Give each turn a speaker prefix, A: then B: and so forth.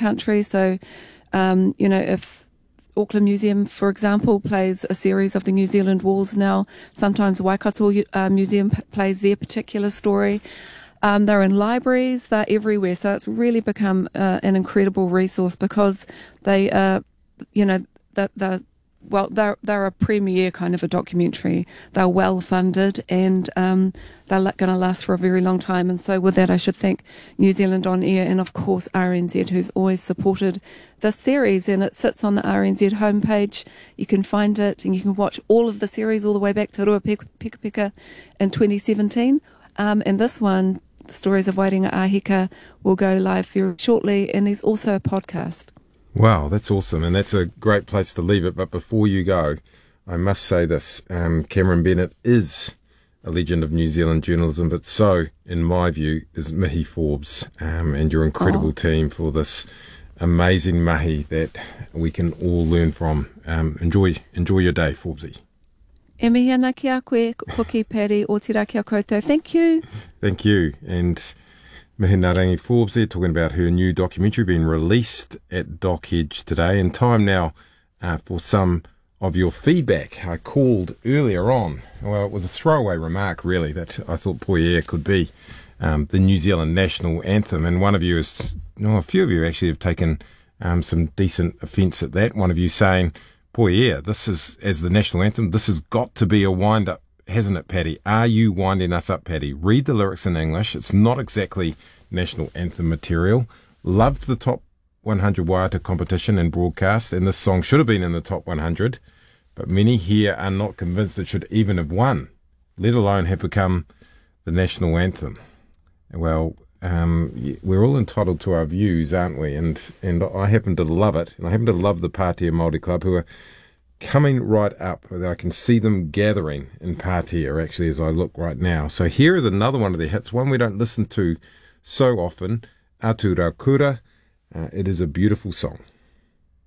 A: country. So, if Auckland Museum, for example, plays a series of the New Zealand Wars now, sometimes Waikato Museum plays their particular story. They're in libraries, they're everywhere. So it's really become an incredible resource because they they're a premier kind of a documentary. They're well funded and they're going to last for a very long time. And so with that, I should thank New Zealand On Air and, of course, RNZ, who's always supported this series. And it sits on the RNZ homepage. You can find it and you can watch all of the series all the way back to Rua Peka Peka in 2017. And this one, The Stories of Wairinga Ahika, will go live very shortly. And there's also a podcast.
B: Wow, that's awesome, and that's a great place to leave it. But before you go, I must say this. Cameron Bennett is a legend of New Zealand journalism, but so, in my view, is Mihi Forbes and your incredible team for this amazing mahi that we can all learn from. Enjoy your day, Forbesy.
A: E mihi ana ki a koe, hoki Peri, o tira kia koutou. Thank you.
B: Thank you, and Mihi Narangi Forbes there talking about her new documentary being released at Doc Edge today. And time now for some of your feedback. I called earlier on, well, it was a throwaway remark really, that I thought Poiea could be the New Zealand national anthem. And one of you a few of you actually have taken some decent offence at that. One of you saying, Poiea, this is, as the national anthem, this has got to be a wind-up. Hasn't it, Paddy? Are you winding us up, Paddy? Read the lyrics in English. It's not exactly national anthem material. Loved the top 100 Waiata competition and broadcast, and this song should have been in the top 100, but many here are not convinced it should even have won, let alone have become the national anthem. Well, we're all entitled to our views, aren't we? And I happen to love it, and I happen to love the Pātea Māori Club, who are coming right up. I can see them gathering in Pātea, actually, as I look right now. So here is another one of their hits, one we don't listen to so often, Atu Raukura. It is a beautiful song.